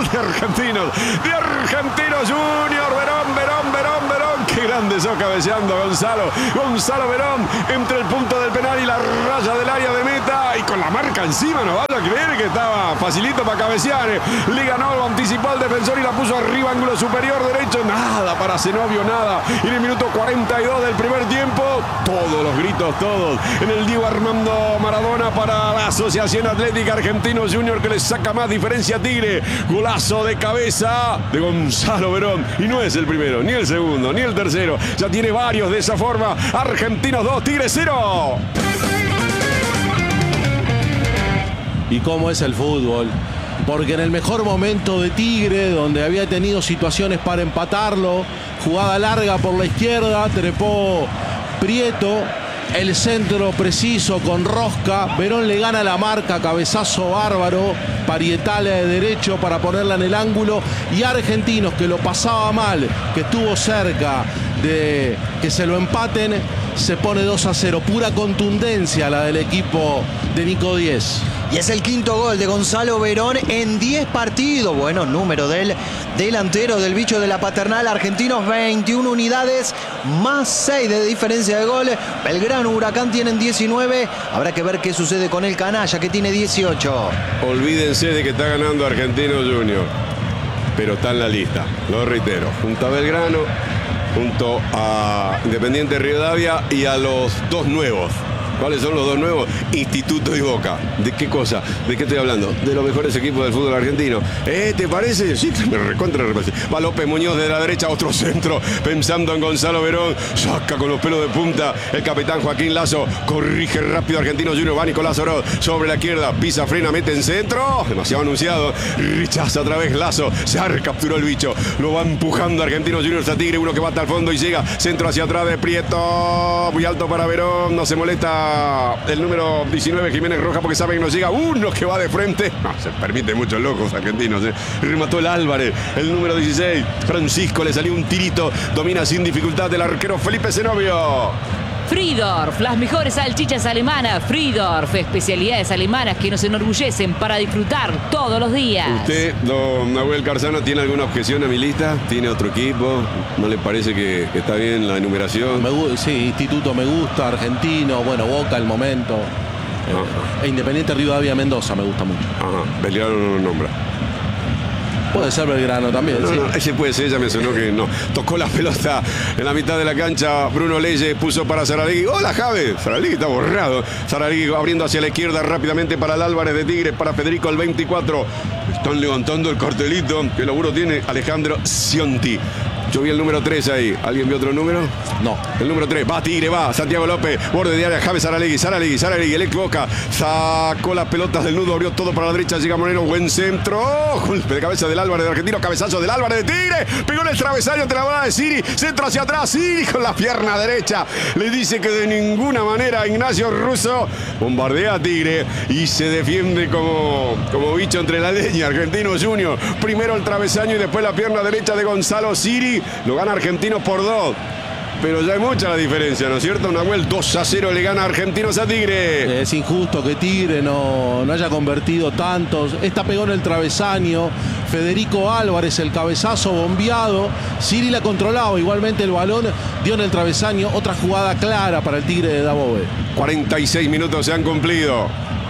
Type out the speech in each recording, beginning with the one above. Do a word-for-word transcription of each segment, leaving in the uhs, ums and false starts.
gol de Argentinos, de Argentinos Junior. Verón, Verón, Verón, Verón. Qué grande sos cabeceando, Gonzalo. Gonzalo Verón, entre el punto del penal y la raya del área de meta. Y con la marca encima, no vaya a creer que estaba facilito para cabecear. Le ganó, lo anticipó al defensor y la puso arriba, ángulo superior derecho. Nada para Zenobio, nada. Y en el minuto cuarenta y dos del primer tiempo, todos los gritos, todos. En el Diego Armando Maradona para la Asociación Atlética Argentinos Junior, que le saca más diferencia a Tigre. Golazo de cabeza de Gonzalo Verón. Y no es el primero, ni el segundo, ni el tercero. Ya tiene varios de esa forma. Argentinos dos, Tigre cero. Y cómo es el fútbol. Porque en el mejor momento de Tigre, donde había tenido situaciones para empatarlo, jugada larga por la izquierda, trepó Prieto, el centro preciso con Rosca, Verón le gana la marca, cabezazo bárbaro, Parietal de derecho para ponerla en el ángulo, y Argentinos, que lo pasaba mal, que estuvo cerca de que se lo empaten, se pone dos a cero, pura contundencia la del equipo de Nico Díez. Y es el quinto gol de Gonzalo Verón en diez partidos. Bueno, número del delantero del bicho de la Paternal. Argentinos veintiuna unidades, más seis de diferencia de gol. Belgrano, Huracán tienen diecinueve. Habrá que ver qué sucede con el canalla, que tiene dieciocho. Olvídense de que está ganando Argentinos Junior, pero está en la lista, lo reitero, junto a Belgrano, junto a Independiente Rivadavia y a los dos nuevos. ¿Cuáles son los dos nuevos? Instituto y Boca. ¿De qué cosa? ¿De qué estoy hablando? De los mejores equipos del fútbol argentino. ¿Eh? ¿Te parece? Sí, me recontra reparece. Va López Muñoz de la derecha, otro centro, pensando en Gonzalo Verón. Saca con los pelos de punta el capitán Joaquín Lazo. Corrige rápido Argentinos Junior. Va Nicolás Oroz sobre la izquierda. Pisa, frena, mete en centro. Demasiado anunciado. Rechaza otra vez Lazo. Se recapturó el bicho. Lo va empujando Argentinos Juniors a Tigre. Uno que va hasta el fondo y llega. Centro hacia atrás de Prieto. Muy alto para Verón. No se molesta el número diecinueve, Jiménez Roja, porque sabe que nos llega uno que va de frente. No, se permite muchos locos argentinos. ¿eh? Remató el Álvarez, el número dieciséis. Francisco, le salió un tirito. Domina sin dificultad el arquero Felipe Zenobio. Friedorf, las mejores salchichas alemanas. Friedorf, especialidades alemanas que nos enorgullecen para disfrutar todos los días. ¿Usted, don Nahuel Carzano, tiene alguna objeción a mi lista? ¿Tiene otro equipo? ¿No le parece que, que está bien la enumeración? Me, sí, Instituto me gusta, Argentino, bueno, Boca al momento. Eh, e Independiente Rivadavia Mendoza me gusta mucho. Ajá, Belgrano no lo nombra. Puede ser Belgrano también, no, sí. No, ese puede ser, ya me sonó que no. Tocó la pelota en la mitad de la cancha. Bruno Leyes puso para Saralegui. ¡Hola, Jave! Saralegui está borrado. Saralegui abriendo hacia la izquierda rápidamente para el Álvarez de Tigre, para Federico el veinticuatro. Están levantando el cartelito. ¿Qué laburo tiene Alejandro Scionti? Yo vi el número tres ahí. ¿Alguien vio otro número? No. El número tres. Va Tigre, va. Santiago López. Borde de área. Javes Saralegui. Saralegui. Saralegui. El ex Boca. Sacó las pelotas del nudo. Abrió todo para la derecha. Llega Moreno. Buen centro. Golpe de cabeza del Álvarez de Argentino. Cabezazo del Álvarez de Tigre. Pegó en el travesaño ante la bola de Siri. Centro hacia atrás. Siri con la pierna derecha. Le dice que de ninguna manera Ignacio Russo bombardea a Tigre y se defiende como, como bicho entre la leña. Argentinos Junior. Primero el travesaño y después la pierna derecha de Gonzalo Siri. Lo gana Argentinos por dos. Pero ya hay mucha la diferencia, ¿no es cierto? Nahuel, dos a cero le gana Argentinos a Tigre. Es injusto que Tigre no, no haya convertido tantos. Esta pegó en el travesaño. Federico Álvarez, el cabezazo bombeado. Siri la controlaba. Igualmente el balón dio en el travesaño. Otra jugada clara para el Tigre de Dabove. cuarenta y seis minutos se han cumplido.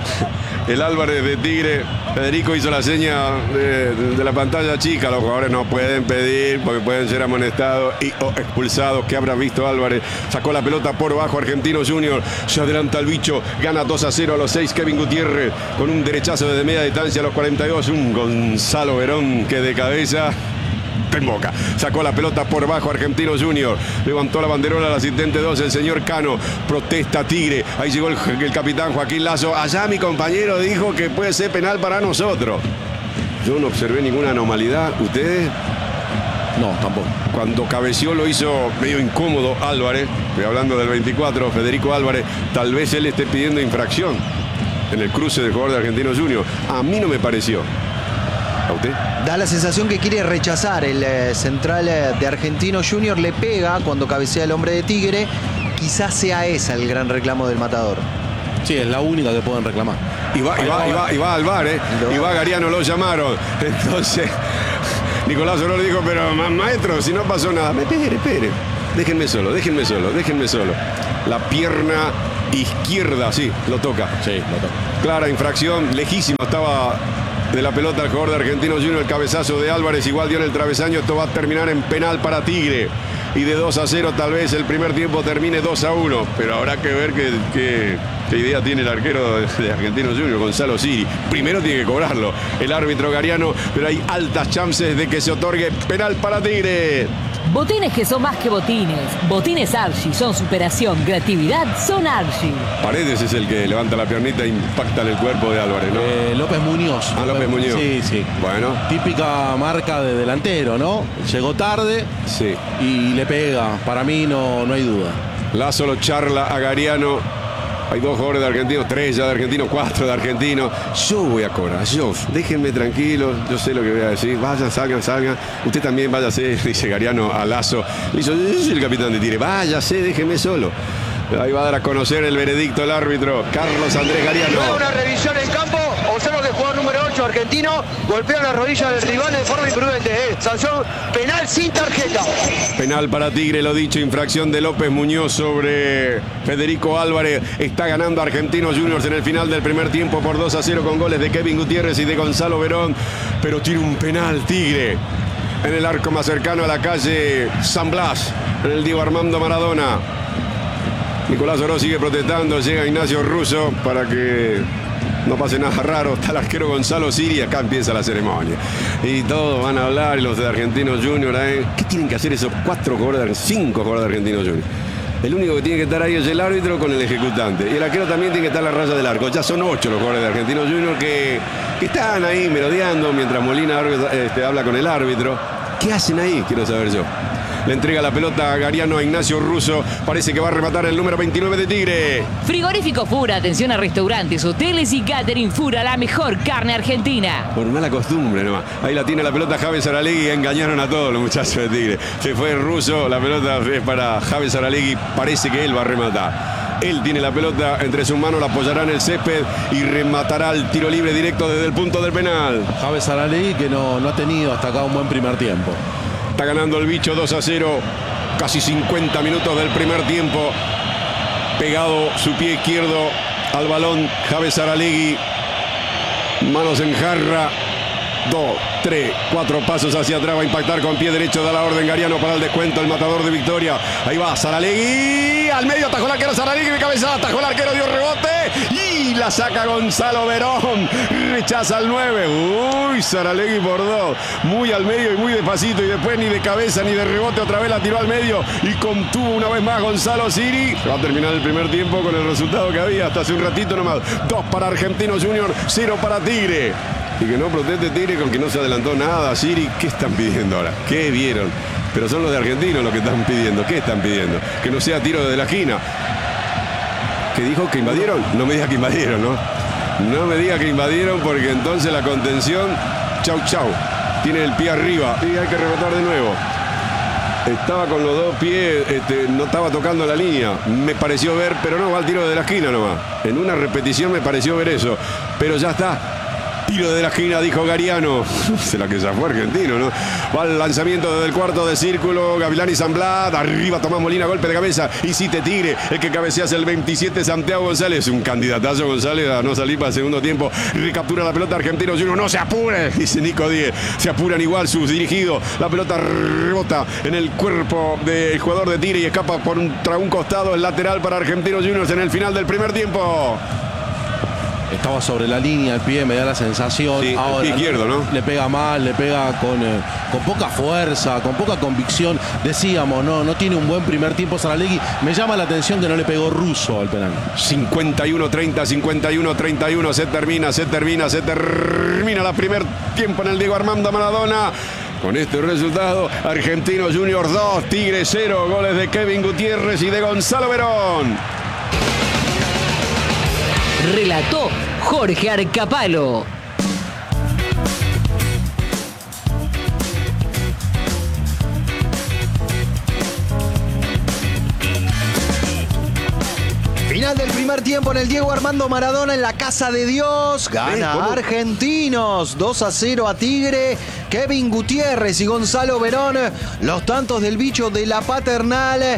El Álvarez de Tigre, Federico hizo la seña de, de, de la pantalla chica. Los jugadores no pueden pedir porque pueden ser amonestados y o expulsados. ¿Qué habrá visto Álvarez? Sacó la pelota por bajo Argentinos Junior. Se adelanta el bicho. Gana dos a cero a los seis. Kevin Gutiérrez con un derechazo desde media distancia a los cuarenta y dos. Un Gonzalo Verón que de cabeza en Boca. Sacó la pelota por bajo Argentinos Junior. Levantó la banderola al asistente dos, el señor Cano. Protesta Tigre. Ahí llegó el, el capitán Joaquín Lazo. Allá mi compañero dijo que puede ser penal para nosotros. Yo no observé ninguna anormalidad. ¿Ustedes? No, tampoco. Cuando cabeció lo hizo medio incómodo Álvarez. Estoy hablando del veinticuatro, Federico Álvarez. Tal vez él esté pidiendo infracción en el cruce del jugador de Argentinos Junior. A mí no me pareció. ¿A usted? Da la sensación que quiere rechazar el eh, central eh, de Argentinos Junior. Le pega cuando cabecea el hombre de Tigre. Quizás sea ese el gran reclamo del matador. Sí, es la única que pueden reclamar. Y va, y va, y va, y va al bar, ¿eh? Y va Gariano, lo llamaron. Entonces, Nicolás Oró le dijo, pero ma- maestro, si no pasó nada. Espere, espere. Déjenme solo, déjenme solo, déjenme solo. La pierna izquierda, sí, lo toca. Sí, lo toca. Clara infracción, lejísimo estaba de la pelota el jugador de Argentinos Juniors. El cabezazo de Álvarez igual dio en el travesaño. Esto va a terminar en penal para Tigre. Y de dos a cero tal vez el primer tiempo termine dos a uno. Pero habrá que ver qué, qué, qué idea tiene el arquero de, de Argentinos Juniors, Gonzalo Siri. Primero tiene que cobrarlo el árbitro Gariano, pero hay altas chances de que se otorgue penal para Tigre. Botines que son más que botines. Botines Archie son superación, creatividad, son Archie. Paredes es el que levanta la piernita e impacta en el cuerpo de Álvarez, ¿no? Eh, López Muñoz. Ah, López Muñoz. Sí, sí. Bueno. Típica marca de delantero, ¿no? Llegó tarde Sí. y le pega. Para mí no, no hay duda. Lazo lo charla a Gariano. Hay dos jugadores de Argentinos, tres ya de Argentinos, cuatro de Argentinos. Yo voy a cobrar, yo. Déjenme tranquilo, yo sé lo que voy a decir. Vayan, salgan, salgan. Usted también váyase, dice Gariano a Lazo. Le hizo, yo soy el capitán de Tigre. Váyase, déjenme solo. Ahí va a dar a conocer el veredicto el árbitro, Carlos Andrés Gariano. Luego una revisión en campo, observo que el jugador número ocho argentino golpea la rodilla del rival de forma imprudente. ¿eh? Sanción penal sin tarjeta. Penal para Tigre, lo dicho, infracción de López Muñoz sobre Federico Álvarez. Está ganando Argentinos Juniors en el final del primer tiempo por dos a cero con goles de Kevin Gutiérrez y de Gonzalo Verón. Pero tiene un penal Tigre en el arco más cercano a la calle San Blas, en el Diego Armando Maradona. Nicolás Oró sigue protestando, llega Ignacio Russo para que no pase nada raro. Está el arquero Gonzalo Siri y acá empieza la ceremonia. Y todos van a hablar, y los de Argentinos Juniors, ¿eh? ¿Qué tienen que hacer esos cuatro jugadores, de, cinco jugadores de Argentinos Juniors? El único que tiene que estar ahí es el árbitro con el ejecutante. Y el arquero también tiene que estar a la raya del arco. Ya son ocho los jugadores de Argentinos Juniors que, que están ahí merodeando mientras Molina este, habla con el árbitro. ¿Qué hacen ahí? Quiero saber yo. Le entrega la pelota a Gariano a Ignacio Russo. Parece que va a rematar el número veintinueve de Tigre. Frigorífico Fura, atención a restaurantes, hoteles y catering Fura, la mejor carne argentina. Por mala costumbre nomás. Ahí la tiene la pelota Javes Saralegui y engañaron a todos los muchachos de Tigre. Se fue el Russo, la pelota es para Javes Saralegui. Parece que él va a rematar. Él tiene la pelota entre sus manos, la apoyará en el césped y rematará el tiro libre directo desde el punto del penal. Javes Saralegui que no, no ha tenido hasta acá un buen primer tiempo. Está ganando el bicho dos a cero. Casi cincuenta minutos del primer tiempo. Pegado su pie izquierdo al balón Javes Saralegui. Manos en jarra. Dos, tres, cuatro pasos hacia atrás. Va a impactar con pie derecho. Da la orden Gariano para el descuento. El matador de Victoria. Ahí va Saralegui. Al medio atajó el arquero Saralegui. De cabeza atajó el arquero. Dio rebote. Y la saca Gonzalo Verón. Rechaza al nueve. Uy, Saralegui por dos. Muy al medio y muy despacito. Y después ni de cabeza ni de rebote. Otra vez la tiró al medio. Y contuvo una vez más Gonzalo Siri. Va a terminar el primer tiempo con el resultado que había hasta hace un ratito nomás. Dos para Argentinos Juniors. Cero para Tigre. Y que no proteste Tigre con que no se adelantó nada. Siri, ¿qué están pidiendo ahora? ¿Qué vieron? Pero son los de Argentinos los que están pidiendo. ¿Qué están pidiendo? Que no sea tiro desde la esquina. ¿Qué dijo? ¿Que invadieron? No me diga que invadieron, ¿no? No me diga que invadieron porque entonces la contención, chau chau. Tiene el pie arriba y hay que rebotar de nuevo. Estaba con los dos pies, este, no estaba tocando la línea. Me pareció ver, pero no, va al tiro de la esquina nomás. En una repetición me pareció ver eso. Pero ya está. Tiro de la esquina, dijo Gariano. Se la que ya fue argentino, ¿no? Va al lanzamiento desde el cuarto de círculo. Gavilán y San Blas. Arriba Tomás Molina, golpe de cabeza. Insiste Tigre. El que cabecea es el veintisiete, Santiago González. Un candidatazo González a no salir para el segundo tiempo. Recaptura la pelota Argentino Juniors. No se apure, dice Nico Díez. Se apuran igual sus dirigidos. La pelota rebota en el cuerpo del jugador de Tigre y escapa por un, tra un costado. El lateral para Argentino Juniors en el final del primer tiempo. Estaba sobre la línea, el pie me da la sensación. Sí, ahora, el pie izquierdo, ¿no? Le pega mal, le pega con, eh, con poca fuerza, con poca convicción. Decíamos, no, no tiene un buen primer tiempo Saralegui. Me llama la atención que no le pegó Russo al penal. cincuenta y uno treinta, cincuenta y uno treinta y uno. Se termina, se termina, se termina la primer tiempo en el Diego Armando Maradona. Con este resultado, Argentinos Juniors dos, Tigre cero. Goles de Kevin Gutiérrez y de Gonzalo Verón. Relató Jorge Arcapalo. Final del primer primer tiempo en el Diego Armando Maradona en la Casa de Dios. Gana Argentinos dos a cero a Tigre. Kevin Gutiérrez y Gonzalo Verón, los tantos del bicho de la Paternal.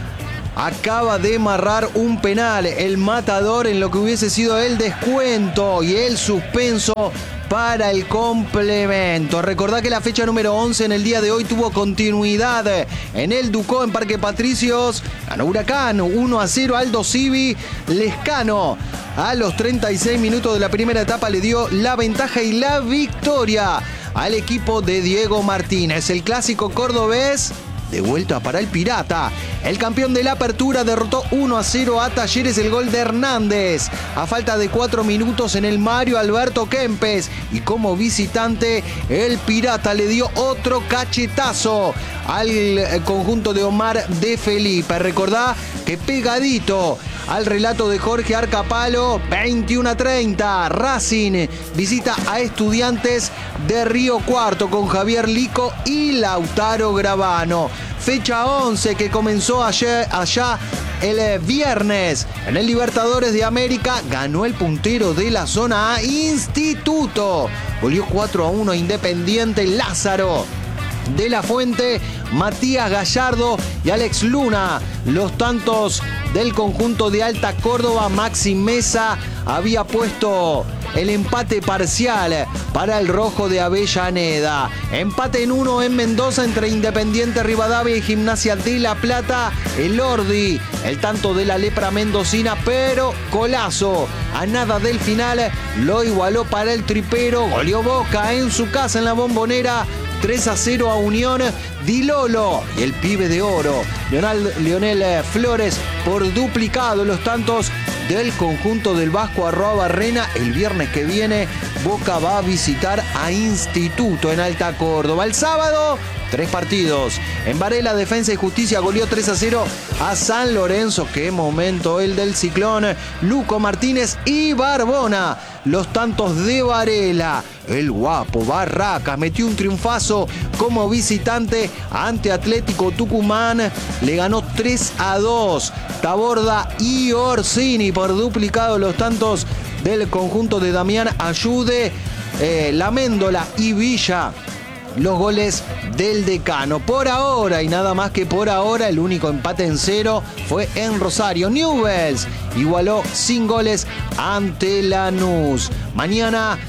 Acaba de marrar un penal el matador en lo que hubiese sido el descuento y el suspenso para el complemento. Recordá que la fecha número once en el día de hoy tuvo continuidad en el Ducó en Parque Patricios. Ganó Huracán uno a cero. Aldo Civi. Lescano a los treinta y seis minutos de la primera etapa le dio la ventaja y la victoria al equipo de Diego Martínez. El clásico cordobés de vuelta para el Pirata. El campeón de la Apertura derrotó uno a cero a Talleres, el gol de Hernández a falta de cuatro minutos en el Mario Alberto Kempes. Y como visitante, el Pirata le dio otro cachetazo al conjunto de Omar de Felipe. Recordá que pegadito al relato de Jorge Arcapalo, veintiuno a treinta, Racing visita a Estudiantes de Río Cuarto con Javier Lico y Lautaro Gravano. Fecha once que comenzó ayer, allá el viernes en el Libertadores de América. Ganó el puntero de la zona A, Instituto. Goleó cuatro a uno Independiente. Lázaro de la Fuente, Matías Gallardo y Alex Luna, los tantos del conjunto de Alta Córdoba. Maxi Mesa había puesto el empate parcial para el rojo de Avellaneda. Empate en uno en Mendoza entre Independiente Rivadavia y Gimnasia de La Plata. El Ordi, el tanto de la lepra mendocina, pero golazo a nada del final, lo igualó para el tripero. Goleó Boca en su casa en la Bombonera tres a cero a Unión. Di Lolo y el pibe de oro Leonel, Leonel Flores por duplicado los tantos del conjunto del Vasco Arrobarrena. El viernes que viene Boca va a visitar a Instituto en Alta Córdoba. El sábado, tres partidos. En Varela, Defensa y Justicia goleó tres a cero a San Lorenzo. Qué momento el del Ciclón. Luco Martínez y Barbona, los tantos de Varela. El guapo Barracas metió un triunfazo como visitante ante Atlético Tucumán. Le ganó tres a dos. Taborda y Orsini por duplicado los tantos del conjunto de Damián Ayude. Eh, Laméndola y Villa, los goles del Decano. Por ahora y nada más que por ahora, el único empate en cero fue en Rosario. Newell's igualó sin goles ante Lanús. Mañana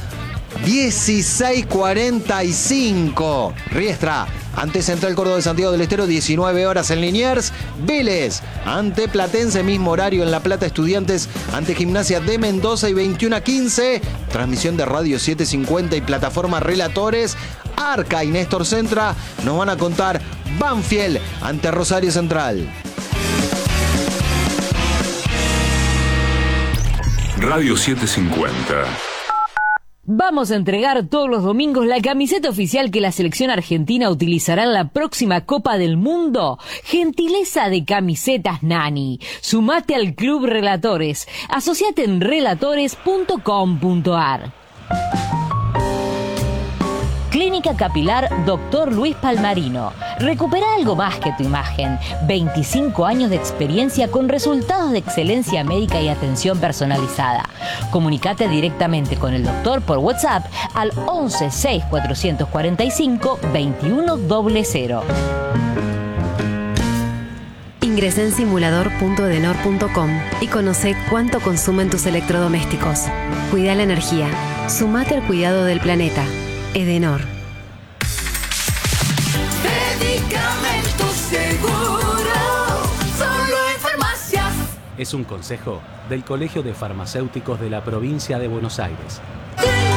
dieciséis cuarenta y cinco, Riestra ante Central Córdoba de Santiago del Estero, diecinueve horas en Liniers. Vélez ante Platense, mismo horario en La Plata. Estudiantes ante Gimnasia de Mendoza y veintiuno a quince. Transmisión de Radio setecientos cincuenta y plataforma Relatores. Arca y Néstor Centra nos van a contar Banfield ante Rosario Central. Radio setecientos cincuenta. Vamos a entregar todos los domingos la camiseta oficial que la selección argentina utilizará en la próxima Copa del Mundo. Gentileza de Camisetas Nani. Sumate al Club Relatores. Asociate en relatores punto com punto ar. Clínica Capilar Doctor Luis Palmarino. Recupera algo más que tu imagen. veinticinco años de experiencia con resultados de excelencia médica y atención personalizada. Comunicate directamente con el doctor por WhatsApp al once seis cuatrocientos cuarenta y cinco veintiuno cero cero. Ingresa en simulador punto edenor punto com y conoce cuánto consumen tus electrodomésticos. Cuida la energía. Sumate al cuidado del planeta. Edenor. Medicamentos Seguro, solo en farmacias. Es un consejo del Colegio de Farmacéuticos de la Provincia de Buenos Aires.